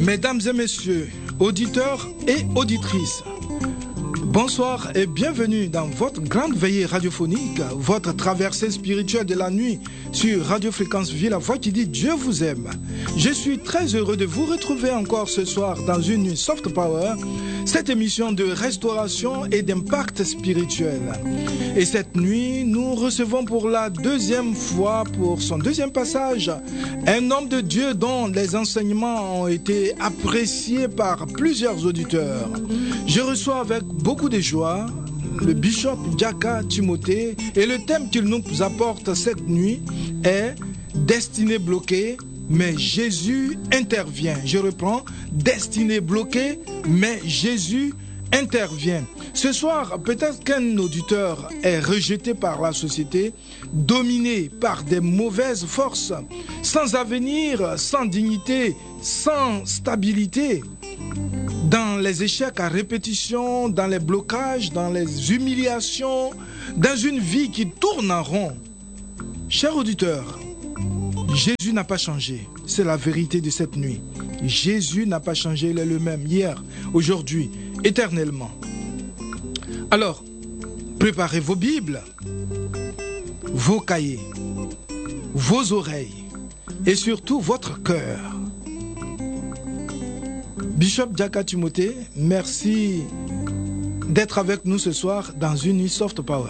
Mesdames et messieurs, auditeurs et auditrices, bonsoir et bienvenue dans votre grande veillée radiophonique, votre traversée spirituelle de la nuit sur Radio Fréquence Vie, la voix qui dit Dieu vous aime. Je suis très heureux de vous retrouver encore ce soir dans une nuit Soft Power, cette émission de restauration et d'impact spirituel. Et cette nuit, nous recevons pour la deuxième fois, pour son deuxième passage, un homme de Dieu dont les enseignements ont été appréciés par plusieurs auditeurs. Je reçois avec beaucoup de joie le bishop Djaka Timothée et le thème qu'il nous apporte cette nuit est « Destinée bloquée ». Mais Jésus intervient. Je reprends, destinée bloquée, mais Jésus intervient. Ce soir, peut-être qu'un auditeur est rejeté par la société, dominé par des mauvaises forces, sans avenir, sans dignité, sans stabilité, dans les échecs à répétition, dans les blocages, dans les humiliations, dans une vie qui tourne en rond. Chers auditeurs, Jésus n'a pas changé, c'est la vérité de cette nuit. Jésus n'a pas changé, il est le même hier, aujourd'hui, éternellement. Alors, préparez vos Bibles, vos cahiers, vos oreilles et surtout votre cœur. Bishop Djaka Timothée, merci d'être avec nous ce soir dans une nuit Soft Power.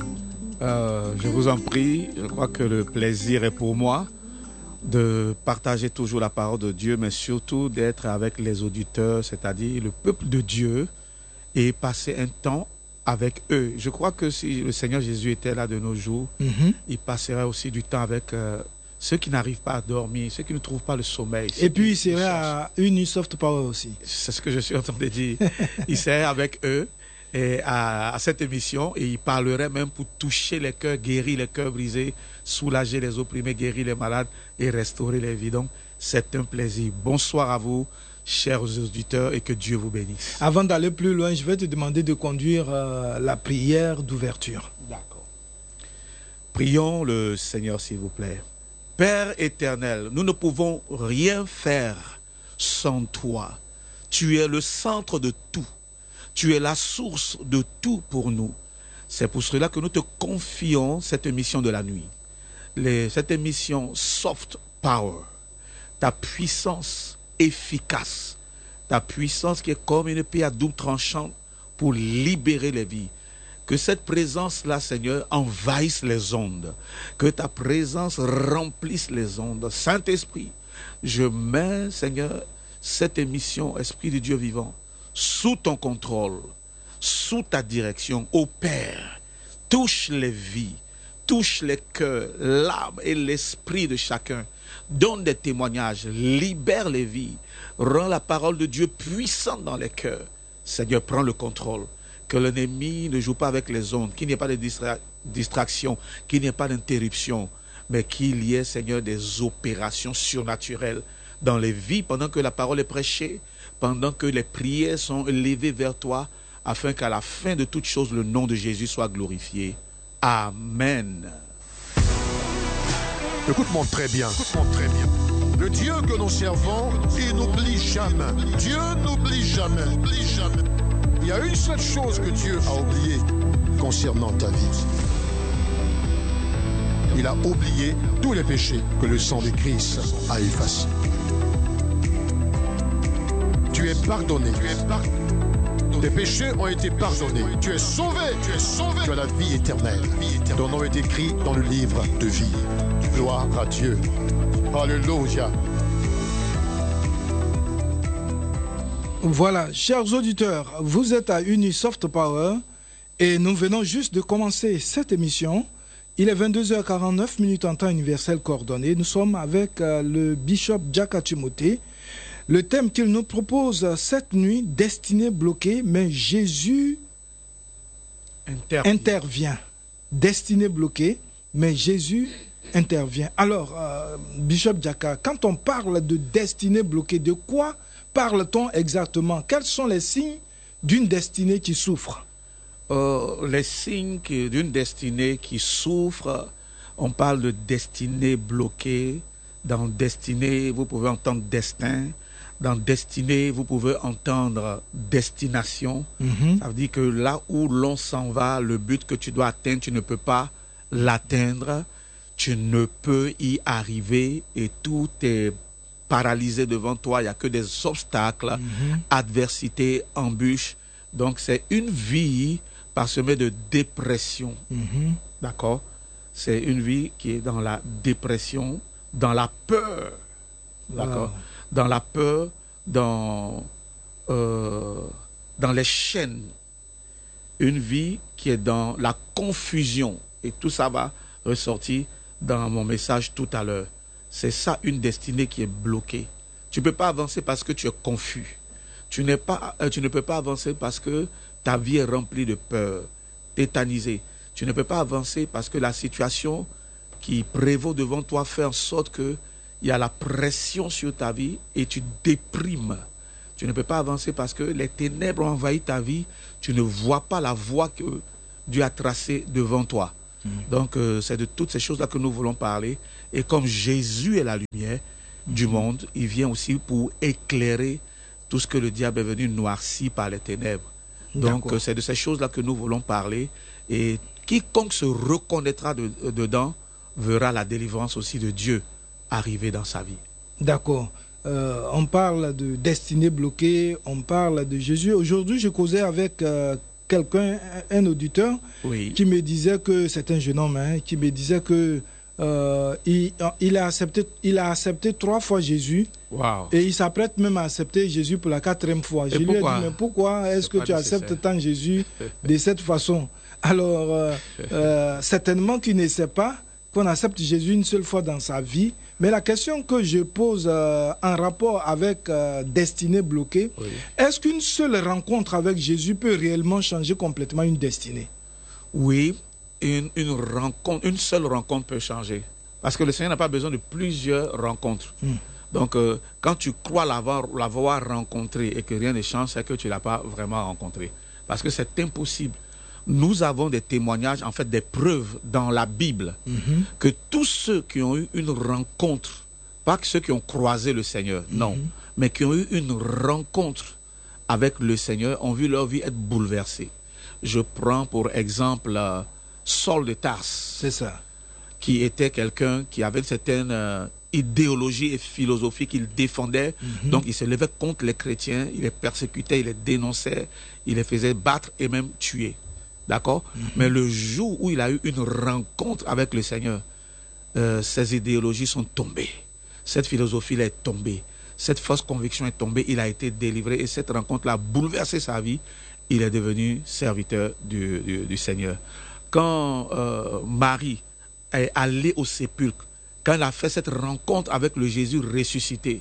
Je vous en prie, je crois que le plaisir est pour moi de partager toujours la parole de Dieu, mais surtout d'être avec les auditeurs, c'est-à-dire le peuple de Dieu, et passer un temps avec eux. Je crois que si le Seigneur Jésus était là de nos jours, il passerait aussi du temps avec ceux qui n'arrivent pas à dormir, ceux qui ne trouvent pas le sommeil. Et puis il serait à une Soft Power aussi. C'est ce que je suis en train de dire. Il serait avec eux et à cette émission et il parlerait même pour toucher les cœurs, guérir les cœurs brisés, soulager les opprimés, guérir les malades et restaurer les vies. Donc c'est un plaisir. Bonsoir à vous, chers auditeurs, et que Dieu vous bénisse. Avant d'aller plus loin, je vais te demander de conduire la prière d'ouverture. D'accord. Prions le Seigneur, s'il vous plaît. Père éternel, nous ne pouvons rien faire sans toi. Tu es le centre de tout. Tu es la source de tout pour nous. C'est pour cela que nous te confions cette émission de la nuit. Cette émission Soft Power. Ta puissance efficace. Ta puissance qui est comme une épée à double tranchant pour libérer les vies. Que cette présence-là, Seigneur, envahisse les ondes. Que ta présence remplisse les ondes. Saint-Esprit, je mets, Seigneur, cette émission, Esprit de Dieu vivant, sous ton contrôle, sous ta direction, ô Père. Touche les vies, touche les cœurs, l'âme et l'esprit de chacun. Donne des témoignages, libère les vies, rend la parole de Dieu puissante dans les cœurs. Seigneur, prends le contrôle. Que l'ennemi ne joue pas avec les ondes, qu'il n'y ait pas de distraction, qu'il n'y ait pas d'interruption, mais qu'il y ait, Seigneur, des opérations surnaturelles dans les vies pendant que la parole est prêchée, pendant que les prières sont élevées vers toi, afin qu'à la fin de toutes choses, le nom de Jésus soit glorifié. Amen. Écoute-moi très bien. Le Dieu que nous servons, il n'oublie jamais. Dieu n'oublie jamais. Il y a une seule chose que Dieu a oubliée concernant ta vie. Il a oublié tous les péchés que le sang de Christ a effacés. Tu es pardonné. Tes péchés ont été pardonnés. Tu es sauvé. Tu as la vie éternelle. Ton nom est écrit dans le livre de vie. Gloire à Dieu. Alléluia. Voilà, chers auditeurs, vous êtes à Unisoft Power et nous venons juste de commencer cette émission. Il est 22h49 en temps universel coordonné. Nous sommes avec le bishop Djaka Timothée. Le thème qu'il nous propose cette nuit, destinée bloquée, mais Jésus intervient. Destinée bloquée, mais Jésus intervient. Alors, bishop Djaka, quand on parle de destinée bloquée, de quoi parle-t-on exactement? Quels sont les signes d'une destinée qui souffre? Les signes d'une destinée qui souffre, on parle de destinée bloquée. Dans destinée, vous pouvez entendre destin. Dans destinée, vous pouvez entendre destination. Ça veut dire que là où l'on s'en va, le but que tu dois atteindre, tu ne peux pas l'atteindre. Tu ne peux y arriver et tout est paralysé devant toi. Il n'y a que des obstacles, adversité, embûches. Donc c'est une vie parsemée de dépression. D'accord? C'est une vie qui est dans la dépression, dans la peur. D'accord? Wow. Dans la peur, dans les chaînes. Une vie qui est dans la confusion. Et tout ça va ressortir dans mon message tout à l'heure. C'est ça une destinée qui est bloquée. Tu ne peux pas avancer parce que tu es confus. Tu ne peux pas avancer parce que ta vie est remplie de peur, tétanisée. Tu ne peux pas avancer parce que la situation qui prévaut devant toi fait en sorte que il y a la pression sur ta vie et tu déprimes. Tu ne peux pas avancer parce que les ténèbres ont envahi ta vie. Tu ne vois pas la voie que Dieu a tracée devant toi. Donc, c'est de toutes ces choses-là que nous voulons parler. Et comme Jésus est la lumière du monde, il vient aussi pour éclairer tout ce que le diable est venu noircir par les ténèbres. Donc, c'est de ces choses-là que nous voulons parler. Et quiconque se reconnaîtra dedans verra la délivrance aussi de Dieu arriver dans sa vie. D'accord. On parle de destinée bloquée, on parle de Jésus. Aujourd'hui, je causais avec quelqu'un, un auditeur, qui me disait que c'est un jeune homme, qui me disait que il a accepté 3 fois Jésus. Wow. Et il s'apprête même à accepter Jésus pour la 4e fois. Je lui ai dit, mais pourquoi est-ce que tu acceptes tant Jésus de cette façon? Alors, certainement qu'il ne sait pas qu'on accepte Jésus une seule fois dans sa vie. Mais la question que je pose en rapport avec destinée bloquée, est-ce qu'une seule rencontre avec Jésus peut réellement changer complètement une destinée? Oui, une seule rencontre peut changer. Parce que le Seigneur n'a pas besoin de plusieurs rencontres. Donc, quand tu crois l'avoir rencontré et que rien ne change, c'est que tu ne l'as pas vraiment rencontré. Parce que c'est impossible. Nous avons des témoignages, en fait des preuves dans la Bible, que tous ceux qui ont eu une rencontre, pas que ceux qui ont croisé le Seigneur, non, mais qui ont eu une rencontre avec le Seigneur, ont vu leur vie être bouleversée. Je prends pour exemple Saul de Tarse. C'est ça. Qui était quelqu'un qui avait une certaine idéologie et philosophie qu'il défendait. Donc il se levait contre les chrétiens, il les persécutait, il les dénonçait, il les faisait battre et même tuer. D'accord? Mais le jour où il a eu une rencontre avec le Seigneur, ses idéologies sont tombées. Cette philosophie est tombée. Cette fausse conviction est tombée. Il a été délivré et cette rencontre-là a bouleversé sa vie. Il est devenu serviteur du Seigneur. Quand Marie est allée au sépulcre, quand elle a fait cette rencontre avec le Jésus ressuscité,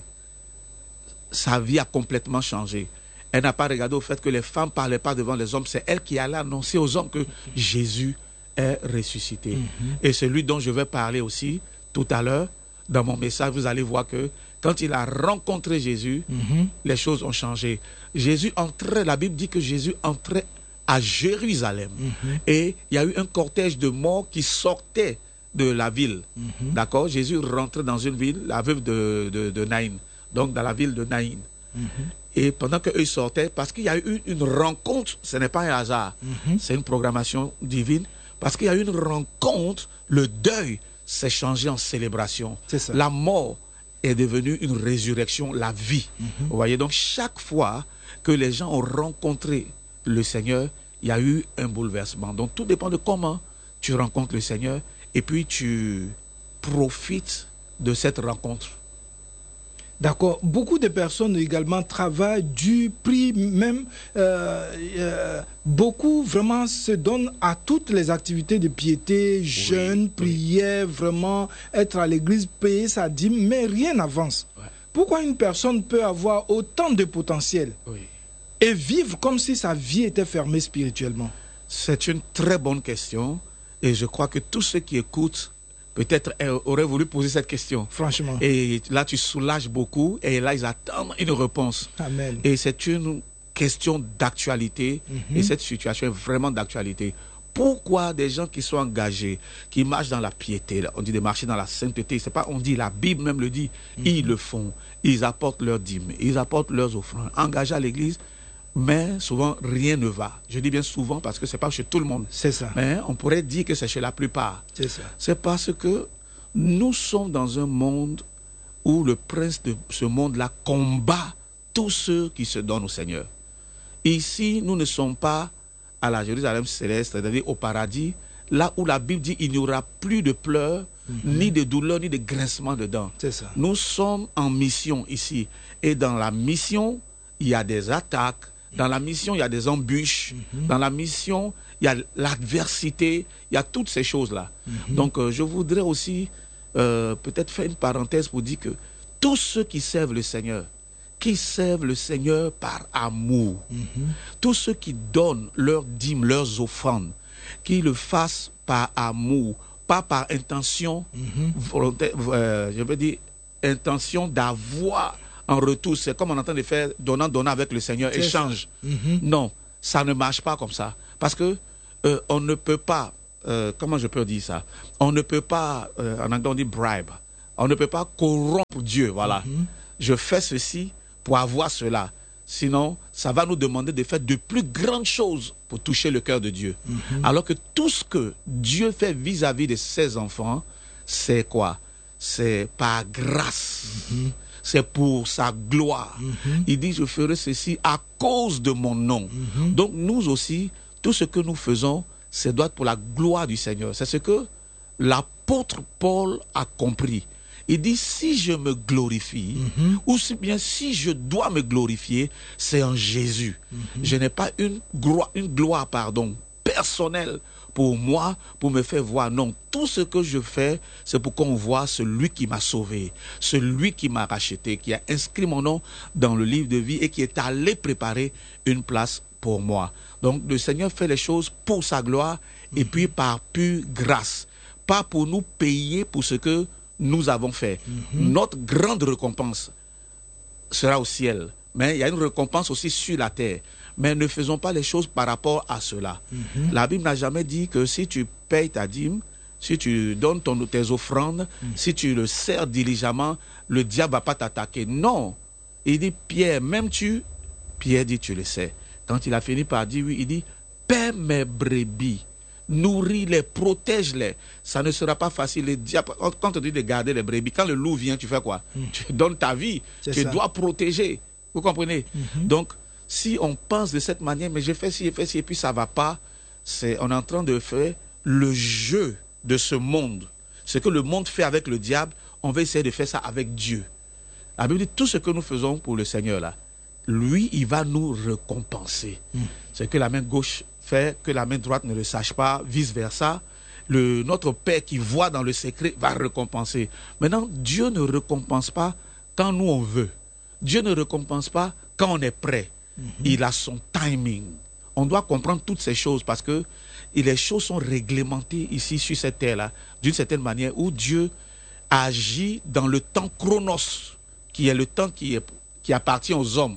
sa vie a complètement changé. Elle n'a pas regardé au fait que les femmes ne parlaient pas devant les hommes. C'est elle qui allait annoncer aux hommes que Jésus est ressuscité. Et celui dont je vais parler aussi tout à l'heure, dans mon message, vous allez voir que quand il a rencontré Jésus, les choses ont changé. Jésus entrait, la Bible dit que Jésus entrait à Jérusalem. Et il y a eu un cortège de morts qui sortait de la ville. D'accord? Jésus rentrait dans une ville, la veuve de Naïn. Donc dans la ville de Naïn. Et pendant qu'eux sortaient, parce qu'il y a eu une rencontre, ce n'est pas un hasard, c'est une programmation divine, parce qu'il y a eu une rencontre, le deuil s'est changé en célébration. La mort est devenue une résurrection, la vie. Vous voyez, donc chaque fois que les gens ont rencontré le Seigneur, il y a eu un bouleversement. Donc tout dépend de comment tu rencontres le Seigneur et puis tu profites de cette rencontre. D'accord. Beaucoup de personnes également travaillent du prix même. Beaucoup vraiment se donnent à toutes les activités de piété, jeûne, prière, vraiment être à l'église, payer sa dîme, mais rien n'avance. Pourquoi une personne peut avoir autant de potentiel et vivre comme si sa vie était fermée spirituellement? C'est une très bonne question et je crois que tous ceux qui écoutent peut-être auraient voulu poser cette question. Franchement. Et là, tu soulages beaucoup et là, ils attendent une réponse. Amen. Et c'est une question d'actualité et cette situation est vraiment d'actualité. Pourquoi des gens qui sont engagés, qui marchent dans la piété, on dit de marcher dans la sainteté, c'est pas, on dit, la Bible même le dit, ils le font, ils apportent leurs dîmes, ils apportent leurs offrandes, engagés à l'église, mais souvent rien ne va. Je dis bien souvent parce que c'est pas chez tout le monde. C'est ça. Mais on pourrait dire que c'est chez la plupart. C'est ça. C'est parce que nous sommes dans un monde où le prince de ce monde-là combat tous ceux qui se donnent au Seigneur. Ici, nous ne sommes pas à la Jérusalem céleste, c'est-à-dire au paradis, là où la Bible dit qu'il n'y aura plus de pleurs, ni de douleurs, ni de grincements de dents. C'est ça. Nous sommes en mission ici. Et dans la mission, il y a des attaques. Dans la mission, il y a des embûches. Dans la mission, il y a l'adversité. Il y a toutes ces choses-là. Donc, je voudrais aussi peut-être faire une parenthèse pour dire que tous ceux qui servent le Seigneur par amour, tous ceux qui donnent leurs dîmes, leurs offrandes, qui le fassent par amour, pas par intention, je veux dire, intention d'avoir en retour. C'est comme on entend de faire donnant avec le Seigneur, échange. Non, ça ne marche pas comme ça. Parce que on ne peut pas, comment je peux dire ça? On ne peut pas, en anglais on dit bribe, on ne peut pas corrompre Dieu, voilà. Je fais ceci pour avoir cela. Sinon, ça va nous demander de faire de plus grandes choses pour toucher le cœur de Dieu. Alors que tout ce que Dieu fait vis-à-vis de ses enfants, c'est quoi? C'est par grâce. C'est pour sa gloire. Il dit, je ferai ceci à cause de mon nom. Donc nous aussi, tout ce que nous faisons, c'est doit être pour la gloire du Seigneur. C'est ce que l'apôtre Paul a compris. Il dit, si je me glorifie, ou bien si je dois me glorifier, c'est en Jésus. Je n'ai pas une gloire personnelle pour moi, pour me faire voir. Non, tout ce que je fais, c'est pour qu'on voit celui qui m'a sauvé, celui qui m'a racheté, qui a inscrit mon nom dans le livre de vie et qui est allé préparer une place pour moi. Donc le Seigneur fait les choses pour sa gloire et puis par pure grâce. Pas pour nous payer pour ce que nous avons fait. Notre grande récompense sera au ciel. Mais il y a une récompense aussi sur la terre. Mais ne faisons pas les choses par rapport à cela. La Bible n'a jamais dit que si tu payes ta dîme, si tu donnes tes offrandes, si tu le sers diligemment, le diable ne va pas t'attaquer. Non. Il dit, Pierre, Pierre dit, tu le sais. Quand il a fini par dire, oui, il dit, paie mes brebis. Nourris-les, protège-les. Ça ne sera pas facile. Les diables, quand on dit de garder les brebis, quand le loup vient, tu fais quoi? Tu donnes ta vie. Tu dois protéger. Vous comprenez? Donc, si on pense de cette manière, mais j'ai fait ci, et puis ça ne va pas, on est en train de faire le jeu de ce monde. Ce que le monde fait avec le diable, on va essayer de faire ça avec Dieu. La Bible dit, tout ce que nous faisons pour le Seigneur, là, lui, il va nous récompenser. C'est que la main gauche fait, que la main droite ne le sache pas, vice-versa. Notre Père qui voit dans le secret va récompenser. Maintenant, Dieu ne récompense pas quand nous on veut. Dieu ne récompense pas quand on est prêt. Il a son timing. On doit comprendre toutes ces choses parce que les choses sont réglementées ici sur cette terre-là d'une certaine manière où Dieu agit dans le temps chronos, qui est le temps qui appartient aux hommes.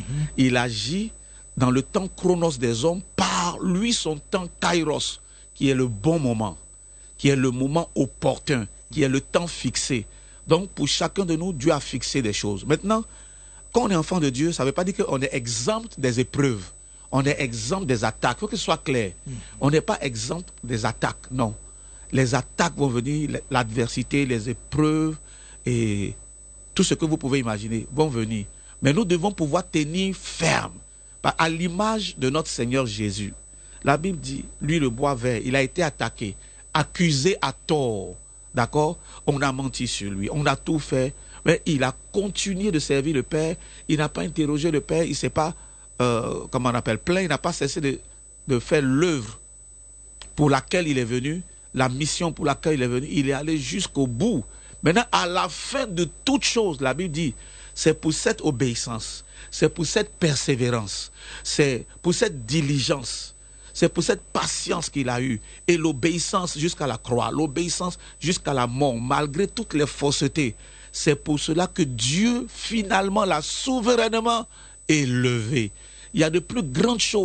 Il agit dans le temps chronos des hommes par lui son temps kairos, qui est le bon moment, qui est le moment opportun, qui est le temps fixé. Donc pour chacun de nous, Dieu a fixé des choses. Maintenant, quand on est enfant de Dieu, ça ne veut pas dire qu'on est exempt des épreuves. On est exempt des attaques. Il faut que ce soit clair. On n'est pas exempt des attaques, non. Les attaques vont venir, l'adversité, les épreuves et tout ce que vous pouvez imaginer vont venir. Mais nous devons pouvoir tenir ferme. À l'image de notre Seigneur Jésus. La Bible dit, lui le bois vert, il a été attaqué, accusé à tort. D'accord? On a menti sur lui, on a tout fait. Mais il a continué de servir le Père. Il n'a pas interrogé le Père. Il ne s'est pas, comment on appelle, plaint. Il n'a pas cessé de faire l'œuvre pour laquelle il est venu, la mission pour laquelle il est venu. Il est allé jusqu'au bout. Maintenant, à la fin de toute chose, la Bible dit, c'est pour cette obéissance, c'est pour cette persévérance, c'est pour cette diligence, c'est pour cette patience qu'il a eue. Et l'obéissance jusqu'à la croix, l'obéissance jusqu'à la mort, malgré toutes les faussetés. C'est pour cela que Dieu, finalement, l'a souverainement élevé. Il y a de plus grandes choses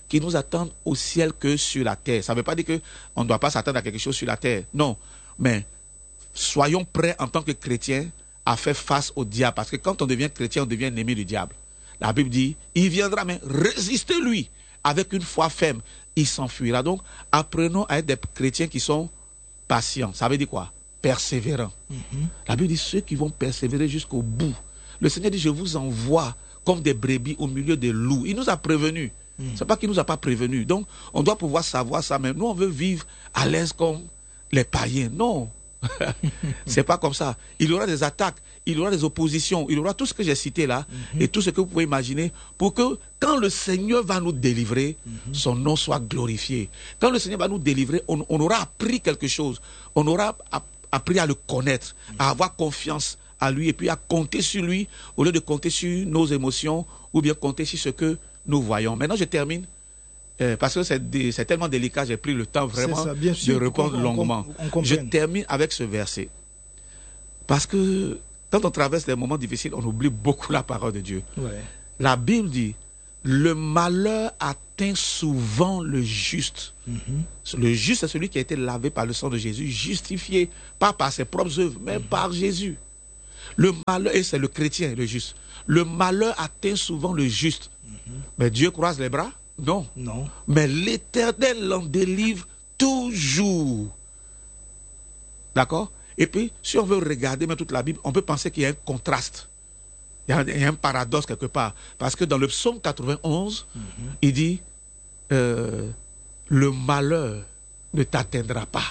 qui nous attendent au ciel que sur la terre. Ça ne veut pas dire qu'on ne doit pas s'attendre à quelque chose sur la terre. Non, mais soyons prêts en tant que chrétiens à faire face au diable. Parce que quand on devient chrétien, on devient ennemi du diable. La Bible dit, il viendra, mais résistez-lui avec une foi ferme. Il s'enfuira. Donc, apprenons à être des chrétiens qui sont patients. Ça veut dire quoi? Persévérants. La Bible dit, ceux qui vont persévérer jusqu'au bout. Le Seigneur dit, je vous envoie comme des brebis au milieu des loups. Il nous a prévenus. C'est pas qu'il nous a pas prévenus. Donc, on doit pouvoir savoir ça. Mais nous, on veut vivre à l'aise comme les païens. Non. C'est pas comme ça. Il y aura des attaques, il y aura des oppositions, il y aura tout ce que j'ai cité là et tout ce que vous pouvez imaginer pour que quand le Seigneur va nous délivrer, son nom soit glorifié. Quand le Seigneur va nous délivrer, on aura appris quelque chose. On aura appris à le connaître, à avoir confiance à lui et puis à compter sur lui au lieu de compter sur nos émotions ou bien compter sur ce que nous voyons. Maintenant, je termine. Parce que c'est tellement délicat, j'ai pris le temps vraiment de répondre longuement. Je termine avec ce verset. Parce que quand on traverse des moments difficiles, on oublie beaucoup la parole de Dieu. Ouais. La Bible dit, le malheur atteint souvent le juste. Le juste, c'est celui qui a été lavé par le sang de Jésus, justifié, pas par ses propres œuvres, mais par Jésus. Le malheur, et c'est le chrétien, le juste. Le malheur atteint souvent le juste. Mais Dieu croise les bras? Non. Non. Mais l'Éternel l'en délivre toujours. D'accord? Et puis, si on veut regarder même toute la Bible, on peut penser qu'il y a un contraste. Il y a un paradoxe quelque part. Parce que dans le psaume 91, il dit le malheur ne t'atteindra pas.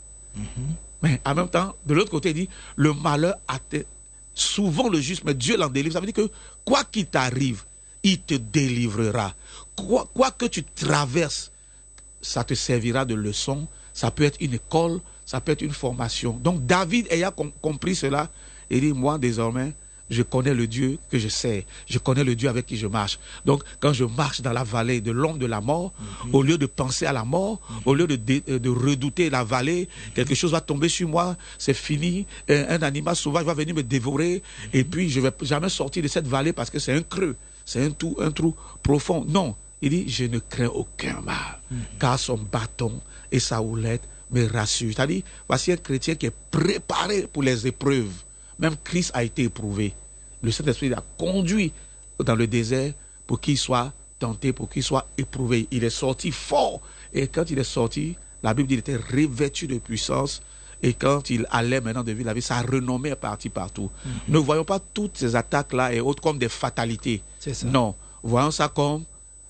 Mais en même temps, de l'autre côté, il dit le malheur atteint souvent le juste, mais Dieu l'en délivre. Ça veut dire que quoi qu'il t'arrive, il te délivrera. Quoi que tu traverses, ça te servira de leçon. Ça peut être une école, ça peut être une formation. Donc David ayant compris cela, il dit, moi désormais, je connais le Dieu que je sais. Je connais le Dieu avec qui je marche. Donc quand je marche dans la vallée de l'ombre de la mort, au lieu de penser à la mort, au lieu de redouter la vallée, quelque chose va tomber sur moi, c'est fini. Un animal sauvage va venir me dévorer. Et puis je ne vais jamais sortir de cette vallée parce que c'est un creux. C'est un trou profond. Non, il dit, je ne crains aucun mal, car son bâton et sa houlette me rassurent. C'est-à-dire, voici un chrétien qui est préparé pour les épreuves. Même Christ a été éprouvé. Le Saint-Esprit l'a conduit dans le désert pour qu'il soit tenté, pour qu'il soit éprouvé. Il est sorti fort. Et quand il est sorti, la Bible dit qu'il était revêtu de puissance. Et quand il allait maintenant de ville à ville, sa renommée est partie partout. Ne voyons pas toutes ces attaques-là et autres comme des fatalités. Non, voyons ça comme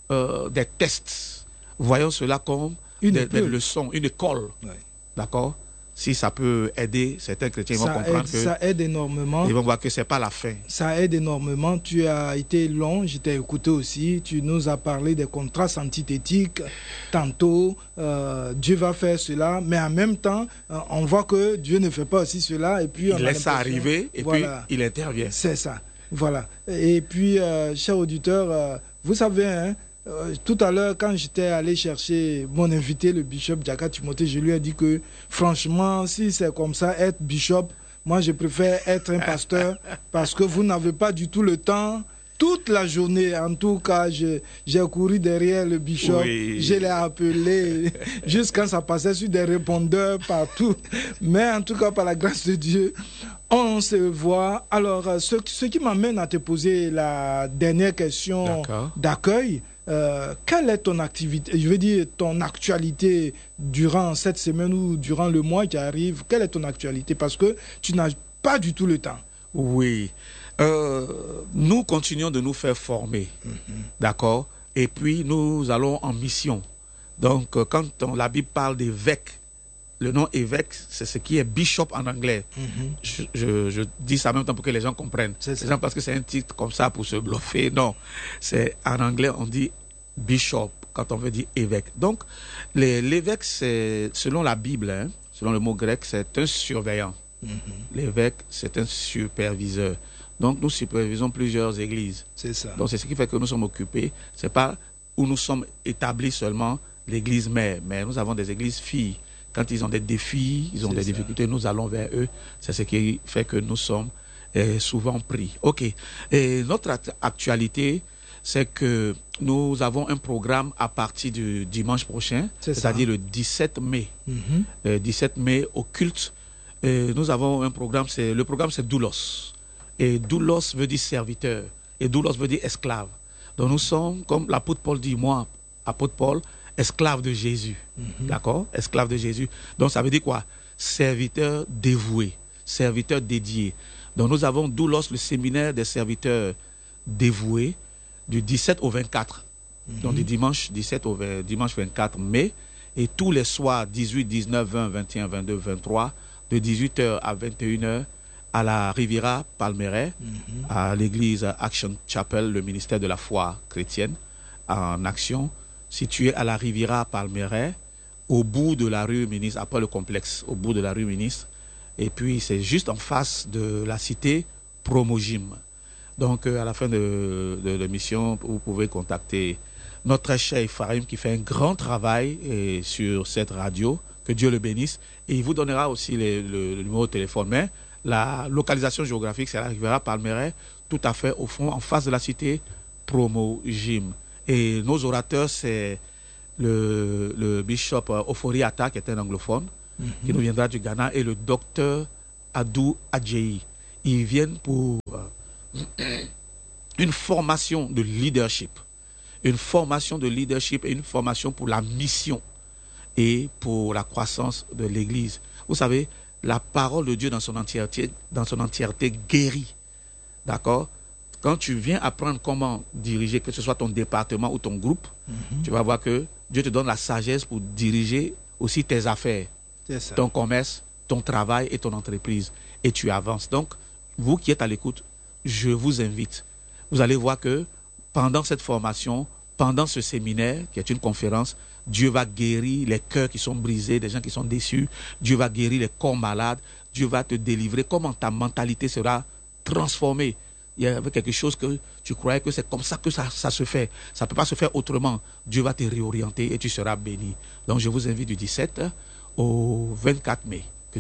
des tests. Voyons cela comme des leçons, une école. Ouais. D'accord? Si ça peut aider certains chrétiens, ils vont comprendre que ça aide énormément. Ils vont voir que ce n'est pas la fin. Ça aide énormément. Tu as été long, je t'ai écouté aussi. Tu nous as parlé des contrastes antithétiques. Tantôt, Dieu va faire cela, mais en même temps, on voit que Dieu ne fait pas aussi cela. Et puis, il laisse ça arriver et voilà, puis il intervient. C'est ça. Voilà. Et puis, chers auditeurs, vous savez, hein, tout à l'heure, quand j'étais allé chercher mon invité, le bishop Jaka Timothée, je lui ai dit que, franchement, si c'est comme ça, être bishop, moi, je préfère être un pasteur parce que vous n'avez pas du tout le temps. Toute la journée, en tout cas, j'ai couru derrière le bishop, oui. Je l'ai appelé, jusqu'à quand ça passait sur des répondeurs partout. Mais en tout cas, par la grâce de Dieu, on se voit. Alors, ce qui m'amène à te poser la dernière question d'accueil. Quelle est ton activité, je veux dire ton actualité durant cette semaine ou durant le mois qui arrive? Quelle est ton actualité? Parce que tu n'as pas du tout le temps. Oui. Nous continuons de nous faire former. D'accord? Et puis nous allons en mission. Donc quand la Bible parle d'évêque, le nom évêque, c'est ce qui est bishop en anglais. Je dis ça en même temps pour que les gens comprennent. Les gens pensent que c'est un titre comme ça pour se bluffer. Non, c'est en anglais on dit bishop quand on veut dire évêque. Donc l'évêque, c'est selon la Bible, hein, selon le mot grec, c'est un surveillant. L'évêque, c'est un superviseur. Donc nous supervisons plusieurs églises. C'est ça. Donc c'est ce qui fait que nous sommes occupés. C'est pas où nous sommes établis seulement l'église mère, mais nous avons des églises filles. Quand ils ont des défis, ils ont des difficultés, nous allons vers eux. C'est ce qui fait que nous sommes souvent pris. Ok. Et notre actualité, c'est que nous avons un programme à partir du dimanche prochain, c'est-à-dire le 17 mai. 17 mai au culte. Nous avons un programme, le programme c'est doulos. Et doulos veut dire serviteur. Et doulos veut dire esclave. Donc nous sommes, comme l'apôtre Paul dit, moi, apôtre Paul, esclave de Jésus. D'accord? Esclave de Jésus. Donc ça veut dire quoi? Serviteur dévoué, serviteur dédié. Donc nous avons doulos, le séminaire des serviteurs dévoués, du 17 au 24. Donc du dimanche 17 au dimanche 24 mai. Et tous les soirs, 18, 19, 20, 21, 22, 23, de 18h à 21h, à la Riviera Palmeraie, à l'église Action Chapel, le ministère de la foi chrétienne, en action, situé à la Riviera Palmeraie, au bout de la rue Ministre, après le complexe, au bout de la rue Ministre. Et puis, c'est juste en face de la cité Promogym. Donc, à la fin de l'émission, vous pouvez contacter notre très cher Ephraim qui fait un grand travail sur cette radio. Que Dieu le bénisse. Et il vous donnera aussi le numéro de téléphone. Mais la localisation géographique, c'est la Riviera Palmeraie, tout à fait au fond, en face de la cité Promogym. Et nos orateurs, c'est le bishop Ofori Atta, qui est un anglophone, qui nous viendra du Ghana, et le docteur Adou Adjeyi. Ils viennent pour une formation de leadership. Une formation de leadership et une formation pour la mission et pour la croissance de l'Église. Vous savez, la parole de Dieu dans son entièreté guérit. D'accord? Quand tu viens apprendre comment diriger, que ce soit ton département ou ton groupe, tu vas voir que Dieu te donne la sagesse pour diriger aussi tes affaires, ton commerce, ton travail et ton entreprise. Et tu avances. Donc, vous qui êtes à l'écoute, je vous invite. Vous allez voir que pendant cette formation, pendant ce séminaire, qui est une conférence, Dieu va guérir les cœurs qui sont brisés, des gens qui sont déçus. Dieu va guérir les corps malades. Dieu va te délivrer. Comment ta mentalité sera transformée. Il y avait quelque chose que tu croyais que c'est comme ça que ça se fait. Ça ne peut pas se faire autrement. Dieu va te réorienter et tu seras béni. Donc je vous invite du 17 au 24 mai.